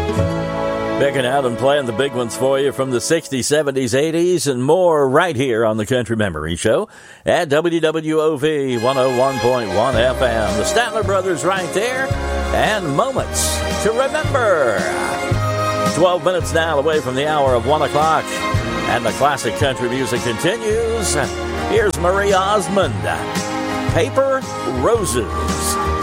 Picking out and playing the big ones for you from the 60s, 70s, 80s, and more right here on the Country Memory Show at WWOV 101.1 FM. The Statler Brothers right there, and Moments to Remember. 12 minutes now away from the hour of 1 o'clock, and the classic country music continues. Here's Marie Osmond, Paper Roses.